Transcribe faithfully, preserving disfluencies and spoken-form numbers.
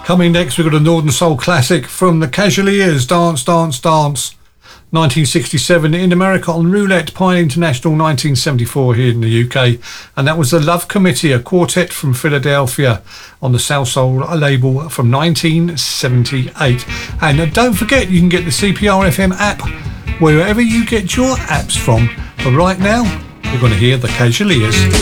Coming next, we've got a Northern Soul classic from the Casualiers, Dance, Dance, Dance. nineteen sixty-seven in America on Roulette, Pine International nineteen seventy-four here in the U K. And that was the Love Committee, a quartet from Philadelphia on the South Soul label from nineteen seventy-eight. And uh, don't forget, you can get the C P R F M app wherever you get your apps from. But right now, you're going to hear the Casualiers.